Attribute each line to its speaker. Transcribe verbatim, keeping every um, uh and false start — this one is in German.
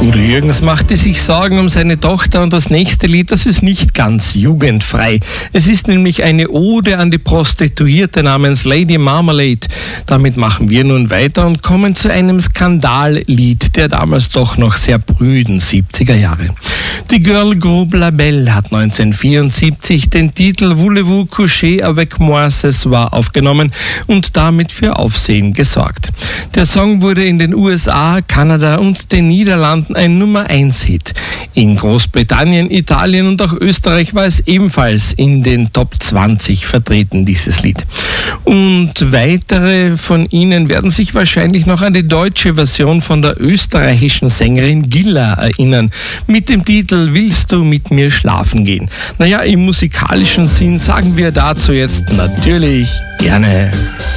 Speaker 1: Udo Jürgens machte sich Sorgen um seine Tochter und das nächste Lied, das ist nicht ganz jugendfrei. Es ist nämlich eine Ode an die Prostituierte namens Lady Marmalade. Damit machen wir nun weiter und kommen zu einem Skandallied der damals doch noch sehr prüden siebziger Jahre. Die Girl Group La Belle hat neunzehnhundertvierundsiebzig den Titel Voulez-vous coucher avec moi ce soir aufgenommen und damit für Aufsehen gesorgt. Der Song wurde in den U S A, Kanada und den Niederlanden ein Nummer eins Hit. In Großbritannien, Italien und auch Österreich war es ebenfalls in den Top zwanzig vertreten, dieses Lied. Und weitere von Ihnen werden sich wahrscheinlich noch an die deutsche Version von der österreichischen Sängerin Gilla erinnern, mit dem Titel Willst du mit mir schlafen gehen? Naja, im musikalischen Sinn sagen wir dazu jetzt natürlich gerne.